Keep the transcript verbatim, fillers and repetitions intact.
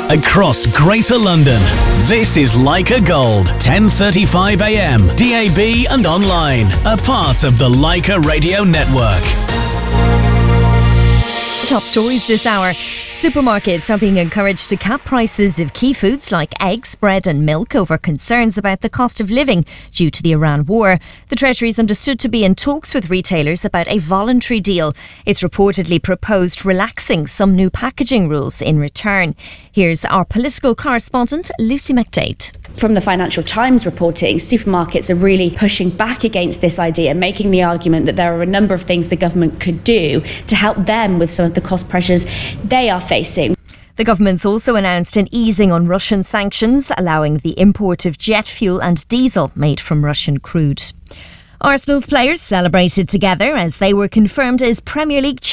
across Greater London. This is Leica Gold, ten thirty-five a m, D A B and online, a part of the Leica Radio Network. Top stories this hour. Supermarkets are being encouraged to cap prices of key foods like eggs, bread and milk over concerns about the cost of living due to the Iran war. The Treasury is understood to be in talks with retailers about a voluntary deal. It's reportedly proposed relaxing some new packaging rules in return. Here's our political correspondent, Lucy McDade. From the Financial Times reporting, supermarkets are really pushing back against this idea, making the argument that there are a number of things the government could do to help them with some of the cost pressures they are facing. The government's also announced an easing on Russian sanctions, allowing the import of jet fuel and diesel made from Russian crude. Arsenal's players celebrated together as they were confirmed as Premier League champions.